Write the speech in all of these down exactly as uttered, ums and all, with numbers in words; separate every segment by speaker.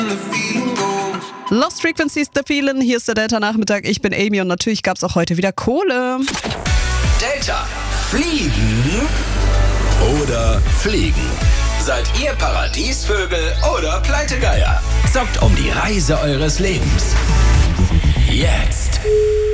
Speaker 1: Lost Frequencies, The Feeling. Hier ist der Delta-Nachmittag. Ich bin Amy und natürlich gab es auch heute wieder Kohle.
Speaker 2: Delta, fliegen oder fliegen? Seid ihr Paradiesvögel oder Pleitegeier? Zockt um die Reise eures Lebens. Jetzt.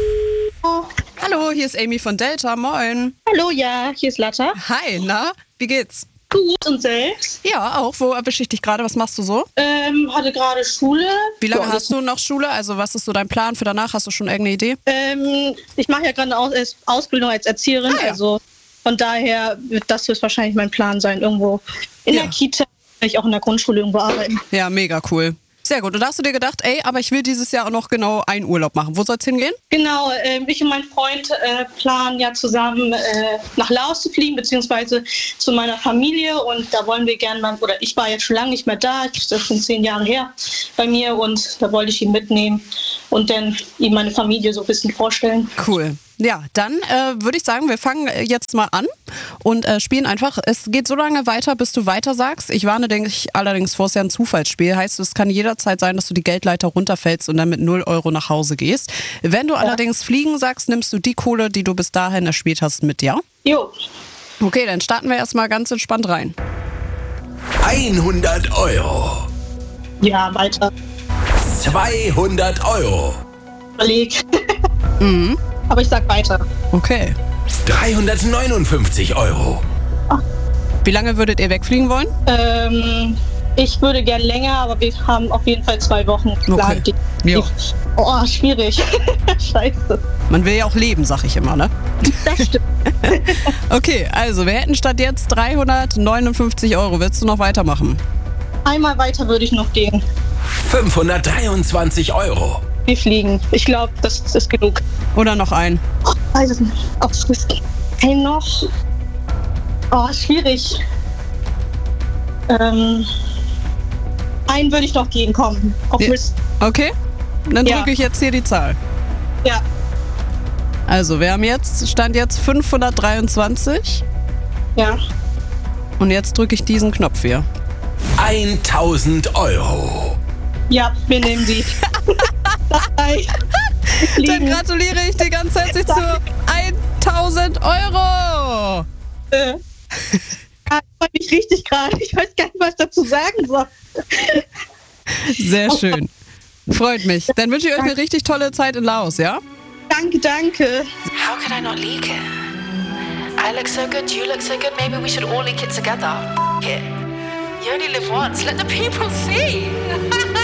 Speaker 1: Hallo, hier ist Amy von Delta. Moin.
Speaker 3: Hallo, ja, hier ist Latta.
Speaker 1: Hi, na, wie geht's?
Speaker 3: Gut, und selbst?
Speaker 1: Ja, auch. Wo erwische ich dich gerade? Was machst du so?
Speaker 3: Ähm, hatte gerade Schule.
Speaker 1: Wie lange
Speaker 3: Ja,
Speaker 1: hast du noch Schule? Also was ist so dein Plan für danach? Hast du schon irgendeine Idee?
Speaker 3: Ähm, ich mache ja gerade eine Aus Ausbildung als Erzieherin,
Speaker 1: Ah, ja.
Speaker 3: also von daher wird das höchstwahrscheinlich mein Plan sein, irgendwo in
Speaker 1: Ja.
Speaker 3: der Kita, vielleicht auch in der Grundschule irgendwo arbeiten.
Speaker 1: Ja, mega cool. Sehr gut. Und da hast du dir gedacht, ey, aber ich will dieses Jahr auch noch genau einen Urlaub machen. Wo soll's hingehen?
Speaker 3: Genau, ähm, ich und mein Freund äh, planen ja zusammen äh, nach Laos zu fliegen, beziehungsweise zu meiner Familie, und da wollen wir gerne mal, oder ich war jetzt schon lange nicht mehr da, das ist schon zehn Jahre her bei mir, und da wollte ich ihn mitnehmen und dann ihm meine Familie so ein bisschen vorstellen.
Speaker 1: Cool. Ja, dann äh, würde ich sagen, wir fangen jetzt mal an und äh, spielen einfach. Es geht so lange weiter, bis du weiter sagst. Ich warne, denke ich, allerdings vor, es ist ja ein Zufallsspiel. Heißt, es kann jederzeit sein, dass du die Geldleiter runterfällst und dann mit null Euro nach Hause gehst. Wenn du ja. allerdings fliegen sagst, nimmst du die Kohle, die du bis dahin erspielt hast, mit, ja?
Speaker 3: Jo.
Speaker 1: Okay, dann starten wir erstmal ganz entspannt rein.
Speaker 2: hundert Euro.
Speaker 3: Ja, weiter.
Speaker 2: zweihundert Euro.
Speaker 3: Überleg.
Speaker 1: Mhm.
Speaker 3: Aber ich sag weiter.
Speaker 1: Okay.
Speaker 2: dreihundertneunundfünfzig Euro.
Speaker 1: Wie lange würdet ihr wegfliegen wollen?
Speaker 3: Ähm, ich würde gern länger, aber wir haben auf jeden Fall zwei Wochen geplant.
Speaker 1: Okay. Jo.
Speaker 3: Oh, schwierig. Scheiße.
Speaker 1: Man will ja auch leben, sag ich immer, ne?
Speaker 3: Das stimmt.
Speaker 1: Okay, also wir hätten statt jetzt dreihundertneunundfünfzig Euro. Willst du noch weitermachen?
Speaker 3: Einmal weiter würde ich noch gehen.
Speaker 2: fünfhundertdreiundzwanzig Euro.
Speaker 3: Wir fliegen. Ich glaube, das ist genug.
Speaker 1: Oder noch ein?
Speaker 3: Oh, weiß es nicht. Oh, risky. Ein noch. Oh, schwierig. Ähm, einen würde ich noch gehen, komm. Auf
Speaker 1: Ja.
Speaker 3: Risk.
Speaker 1: Okay, dann
Speaker 3: Ja.
Speaker 1: drücke ich jetzt hier die Zahl.
Speaker 3: Ja.
Speaker 1: Also wir haben jetzt, Stand jetzt fünfhundertdreiundzwanzig
Speaker 3: Ja.
Speaker 1: und jetzt drücke ich diesen Knopf hier.
Speaker 2: tausend Euro.
Speaker 3: Ja, wir nehmen die. Bye. Wir
Speaker 1: Dann
Speaker 3: fliegen.
Speaker 1: gratuliere ich dir ganz herzlich zu tausend Euro.
Speaker 3: Äh, ja, ich freue mich richtig gerade. Ich weiß gar nicht, was ich dazu sagen soll.
Speaker 1: Sehr schön. Freut mich. Dann wünsche ich euch eine richtig tolle Zeit in Laos, ja?
Speaker 3: Danke, danke.
Speaker 4: How could I not leak it? I look so good, you look so good, maybe we should all leak it together. F- it. You only live once, let the people see.